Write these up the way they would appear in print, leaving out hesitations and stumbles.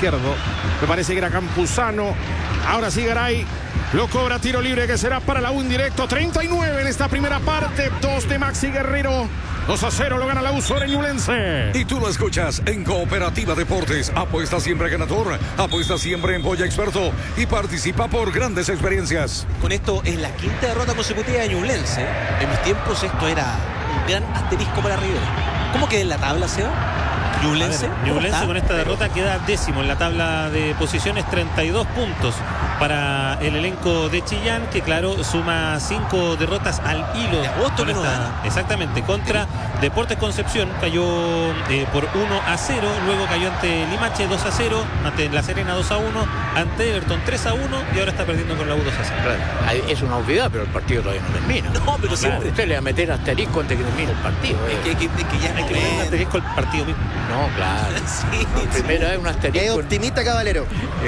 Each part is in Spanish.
izquierdo. Me parece que era Campuzano. Ahora sí Garay. Lo cobra tiro libre que será para la U en directo. 39 en esta primera parte. 2 de Maxi Guerrero. 2-0 lo gana la U sobre Ñublense. Y tú lo escuchas en Cooperativa Deportes. Apuesta siempre ganador. Apuesta siempre en Boya Experto. Y participa por grandes experiencias. Con esto es la quinta derrota consecutiva de Ñublense. En mis tiempos esto era un gran asterisco para Rivera. ¿Cómo queda en la tabla, Seba? Ñublense con esta derrota queda décimo en la tabla de posiciones, 32 puntos para el elenco de Chillán, que claro, suma 5 derrotas al hilo. De agosto que no gana. Exactamente, contra Deportes Concepción, cayó por 1-0, luego cayó ante Limache 2-0, ante La Serena 2-1, ante Everton 3-1 y ahora está perdiendo con la U 2-0. Claro, es una obviedad, pero el partido todavía no termina. No, pero siempre. Usted le va a meter asterisco antes que termine el partido. Es que ya Hay que meter un asterisco al partido mismo. No, claro. Sí, no, primero es un asterisco. Es optimista, caballero.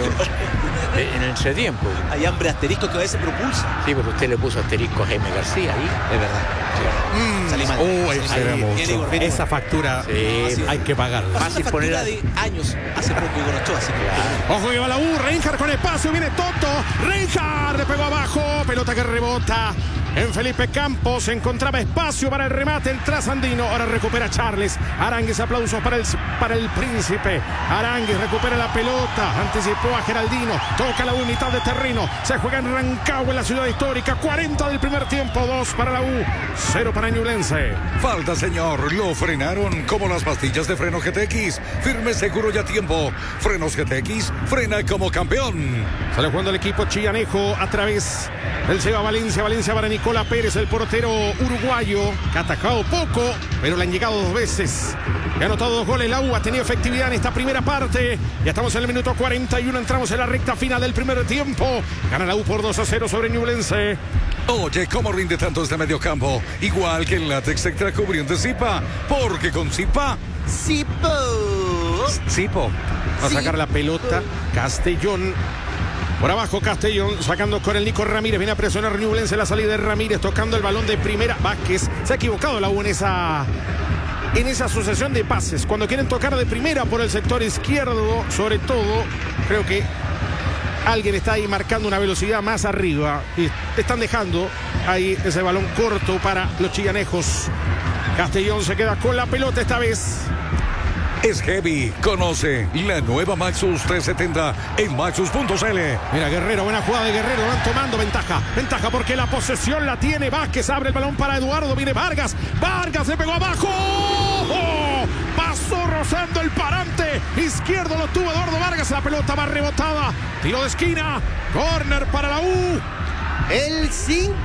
En ese tiempo. hay hambre asterisco que a veces propulsa. Sí, pero usted le puso asterisco a Jaime García ahí. Es verdad. Salí mal. Ese era mucho. Esa factura hay que pagarla. Pasó una factura de años hace poco Igor Ochoa, así que... Ojo que va la U, Reinhardt con espacio, viene Toto, Reinhardt le pegó abajo, pelota que rebota en Felipe Campos, encontraba espacio para el remate el trasandino, ahora recupera Charles, Aránguiz, aplausos para el príncipe, Aránguiz recupera la pelota, anticipó a Geraldino, toca la U, mitad de terreno, se juega en Rancagua en la ciudad histórica, 40 del primer tiempo, 2 para la U, 0 para Ñublense. Falta, señor. Lo frenaron como las pastillas de freno GTX. Firme, seguro y a tiempo. Frenos GTX, frena como campeón. Sale jugando el equipo chillanejo a través del Seba Valencia. Valencia para Nicola Pérez, el portero uruguayo, que ha atacado poco, pero le han llegado 2 veces. Ha anotado 2 goles. La U ha tenido efectividad en esta primera parte. Ya estamos en el minuto 41. Entramos en la recta final del primer tiempo. Gana la U por 2-0 sobre Ñublense. Oye, ¿cómo rinde tanto este mediocampo? Igual que el látex extra cubriente Zipa. Porque con Zipa... Zipo. Va a sacar la pelota. Castellón. Por abajo Castellón sacando con el Nico Ramírez. Viene a presionar Ñublense la salida de Ramírez. Tocando el balón de primera. Vázquez. Se ha equivocado la U en esa sucesión de pases. Cuando quieren tocar de primera por el sector izquierdo, sobre todo, creo que alguien está ahí marcando una velocidad más arriba. Y están dejando ahí ese balón corto para los chillanejos. Castellón se queda con la pelota esta vez. Es heavy. Conoce la nueva Maxus 370 en Maxus.cl. Mira, Guerrero, buena jugada de Guerrero. Van tomando ventaja. Ventaja porque la posesión la tiene Vázquez. Abre el balón para Eduardo. Viene Vargas. Vargas le pegó abajo. ¡Oh! Pasó rozando el parante izquierdo. Lo tuvo Eduardo Vargas. La pelota va rebotada. Tiro de esquina. Corner para la U. El 5.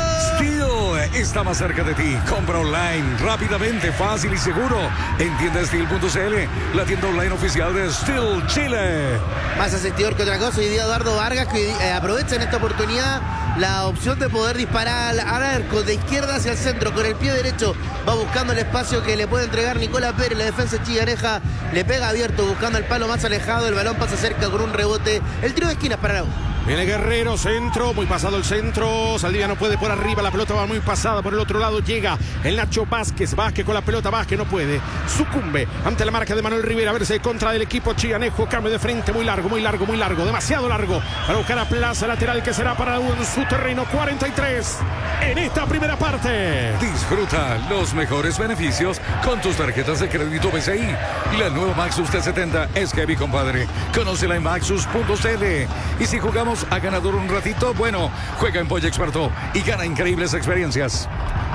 Steel está más cerca de ti. Compra online rápidamente, fácil y seguro en tiendasteel.cl, la tienda online oficial de Steel Chile. Más asistidor que otra cosa. Hoy día Eduardo Vargas, que aprovecha en esta oportunidad la opción de poder disparar al arco de izquierda hacia el centro. Con el pie derecho va buscando el espacio que le puede entregar Nicola Pérez. La defensa chillaneja le pega abierto buscando el palo más alejado. El balón pasa cerca con un rebote. El tiro de esquinas para la U. Viene Guerrero, centro, muy pasado el centro. Saldivia no puede por arriba, la pelota va muy pasada. Por el otro lado llega el Nacho Vázquez. Vázquez con la pelota, Vázquez no puede. Sucumbe ante la marca de Manuel Rivera. A verse contra del equipo chillanejo. Cambio de frente, muy largo, demasiado largo. Para buscar a Plaza, lateral que será para en su terreno. 43 en esta primera parte. Disfruta los mejores beneficios con tus tarjetas de crédito BCI. La nueva Maxus 370 es heavy, compadre. Conócela en Maxus.cl. Y si jugamos a ganador un ratito, bueno, juega en Boya Experto y gana increíbles experiencias.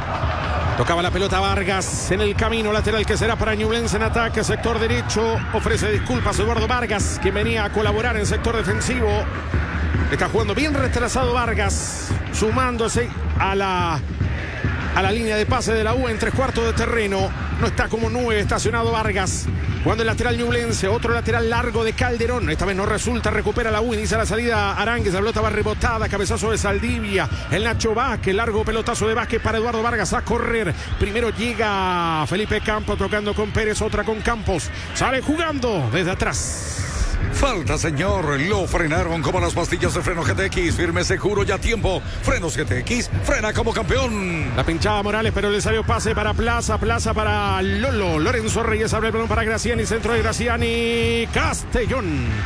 Tocaba la pelota Vargas en el camino lateral que será para Ñublense en ataque, sector derecho. Ofrece disculpas Eduardo Vargas, quien venía a colaborar en el sector defensivo. Está jugando bien retrasado Vargas, sumándose a la línea de pase de la U en 3/4 de terreno. No está como 9 estacionado Vargas. Cuando el lateral Ñublense, otro lateral largo de Calderón. Esta vez no resulta, recupera la U, inicia la salida Aránguiz, la pelota va rebotada, cabezazo de Saldivia. El Nacho Vázquez, largo pelotazo de Vázquez para Eduardo Vargas a correr. Primero llega Felipe Campos tocando con Pérez, otra con Campos. Sale jugando desde atrás. Falta, señor. Lo frenaron como las pastillas de freno GTX. Firme, seguro y a tiempo. Frenos GTX, frena como campeón. La pinchaba Morales, pero le salió pase para Plaza. Plaza para Lolo. Lorenzo Reyes abre el balón para Graciani. Centro de Graciani. Castellón.